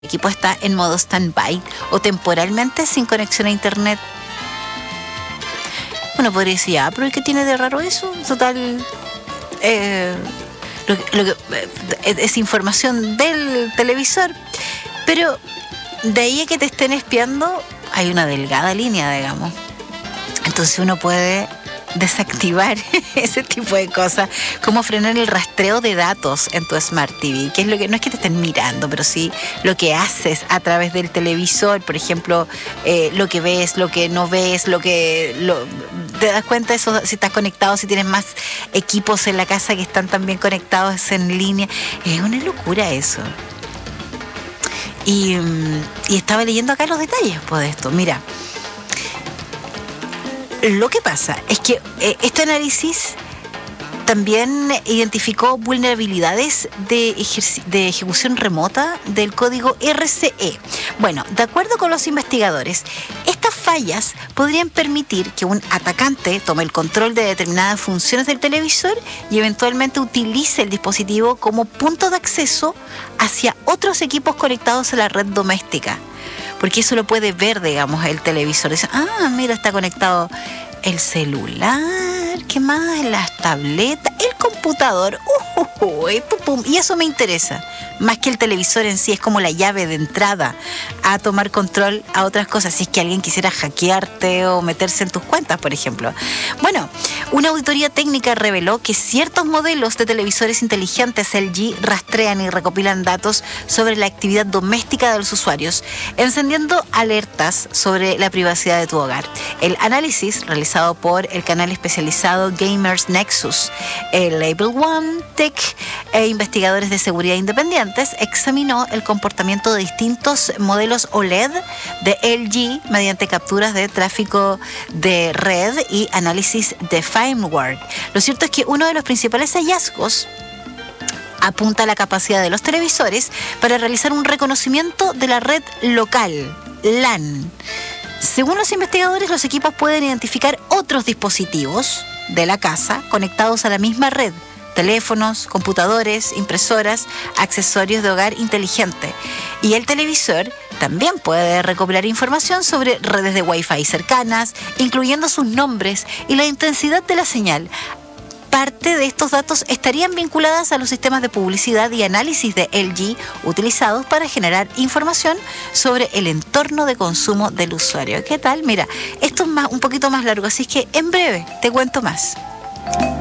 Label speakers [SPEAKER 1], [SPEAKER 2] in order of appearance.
[SPEAKER 1] el equipo está en modo stand-by o temporalmente sin conexión a internet. Uno podría decir, pero ¿qué tiene de raro eso? Total, es información del televisor. Pero de ahí a que te estén espiando, hay una delgada línea, digamos. Entonces uno puede desactivar ese tipo de cosas, como frenar el rastreo de datos en tu Smart TV, que es lo que no es que te estén mirando, pero sí lo que haces a través del televisor, por ejemplo, lo que ves, lo que no ves, te das cuenta de eso, si estás conectado, si tienes más equipos en la casa que están también conectados en línea. Es una locura eso. Y estaba leyendo acá los detalles de esto. Mira, lo que pasa es que este análisis también identificó vulnerabilidades de ejecución remota del código RCE. Bueno, de acuerdo con los investigadores, estas fallas podrían permitir que un atacante tome el control de determinadas funciones del televisor y eventualmente utilice el dispositivo como punto de acceso hacia otros equipos conectados a la red doméstica. Porque eso lo puede ver, digamos, el televisor. Dice, mira, está conectado el celular, ¿qué más? Las tabletas, el computador. Y eso me interesa. Más que el televisor en sí, es como la llave de entrada a tomar control a otras cosas. Si es que alguien quisiera hackearte o meterse en tus cuentas, por ejemplo. Bueno, una auditoría técnica reveló que ciertos modelos de televisores inteligentes LG rastrean y recopilan datos sobre la actividad doméstica de los usuarios, encendiendo alertas sobre la privacidad de tu hogar. El análisis realizado por el canal especializado Gamers Nexus, el Label One Tech e investigadores de seguridad independientes, examinó el comportamiento de distintos modelos OLED de LG mediante capturas de tráfico de red y análisis de firmware. Lo cierto es que uno de los principales hallazgos apunta a la capacidad de los televisores para realizar un reconocimiento de la red local, LAN. Según los investigadores, los equipos pueden identificar otros dispositivos de la casa conectados a la misma red: teléfonos, computadores, impresoras, accesorios de hogar inteligente. Y el televisor también puede recopilar información sobre redes de Wi-Fi cercanas, incluyendo sus nombres y la intensidad de la señal. Parte de estos datos estarían vinculadas a los sistemas de publicidad y análisis de LG utilizados para generar información sobre el entorno de consumo del usuario. ¿Qué tal? Mira, esto es un poquito más largo, así que en breve te cuento más.